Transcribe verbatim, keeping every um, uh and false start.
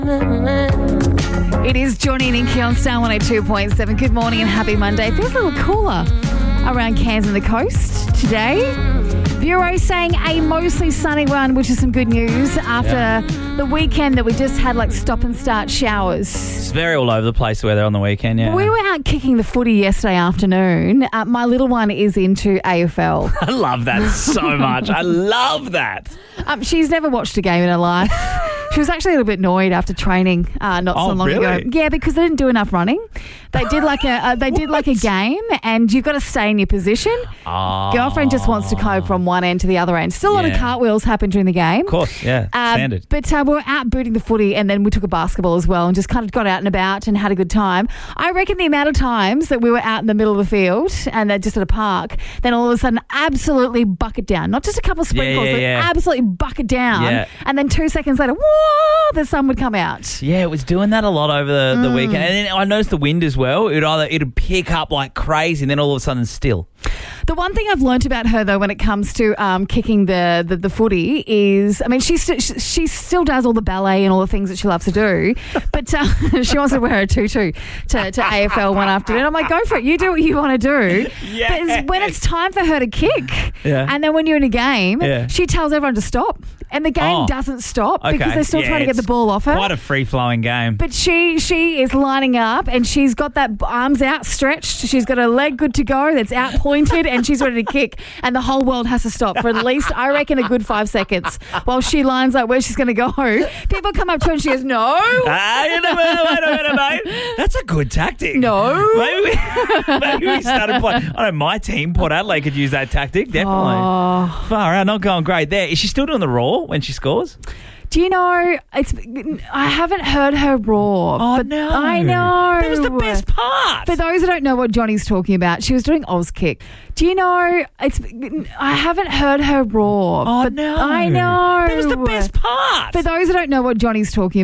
It is Johnny and Inky on Star one oh two point seven. Good morning and happy Monday. It feels a little cooler around Cairns and the coast today. Bureau saying a mostly sunny one, which is some good news after yeah. the weekend that we just had like stop and start showers. It's very all over the place the weather on the weekend, yeah. We were out kicking the footy yesterday afternoon. Uh, my little one is into A F L. I love that so much. I love that. Um, she's never watched a game in her life. She was actually a little bit annoyed after training uh, not oh, so long really? ago. Yeah, because they didn't do enough running. They did like a uh, they did like a game, and you've got to stay in your position. Oh. Girlfriend just wants to go from one end to the other end. Still a lot yeah. of cartwheels happen during the game. Of course, yeah, um, standard. But uh, we were out booting the footy, and then we took a basketball as well, and just kind of got out and about and had a good time. I reckon the amount of times that we were out in the middle of the field and uh, just at a park, then all of a sudden absolutely bucket down, not just a couple of sprinkles, yeah, yeah, yeah. but absolutely bucket down, Yeah. and then two seconds later, whoa, the sun would come out. Yeah, it was doing that a lot over the, the Mm. weekend. And then I noticed the wind as well. It would either it'd pick up like crazy and then all of a sudden still. The one thing I've learnt about her, though, when it comes to um, kicking the, the, the footy is, I mean, she, st- she still does all the ballet and all the things that she loves to do, but uh, she wants to wear a tutu to, to A F L one afternoon. I'm like, go for it. You do what you want to do. Yes. But it's when it's time for her to kick, Yeah. and then when you're in a game, Yeah. she tells everyone to stop, and the game Oh. doesn't stop Okay. because they're still Yeah, trying to get the it's ball off her. Quite a free-flowing game. But she she is lining up, and she's got that arms outstretched. She's got her leg good to go. That's out pointed, and she's ready to kick. And the whole world has to stop for at least, I reckon, a good five seconds while she lines up where she's going to go. People come up to her and she goes, "No, Ah, wait a minute, wait a minute, mate. That's a good tactic. no." Maybe we, maybe we started playing. I know my team, Port Adelaide, could use that tactic. Definitely. Oh. Far out, not going great there. Is she still doing the roar when she scores? Do you know? It's I haven't heard her roar. Oh, but no. I know. That was the best part. For those who don't know what Johnny's talking about, she was doing Oz kick. Do you know? It's I haven't heard her roar. Oh, but no. I know. That was the best part. For those who don't know what Johnny's talking about.